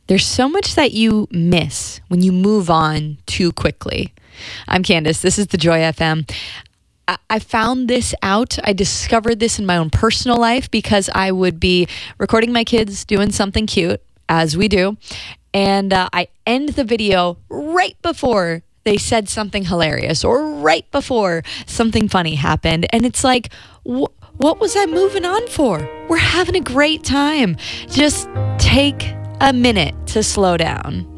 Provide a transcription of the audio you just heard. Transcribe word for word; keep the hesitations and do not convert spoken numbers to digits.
There's so much that you miss when you move on too quickly. I'm Candace. This is the Joy F M. I-, I found this out. I discovered this in my own personal life because I would be recording my kids doing something cute, as we do, and uh, I end the video right before they said something hilarious or right before something funny happened. And it's like, wh- what was I moving on for? We're having a great time. Just take a minute to slow down.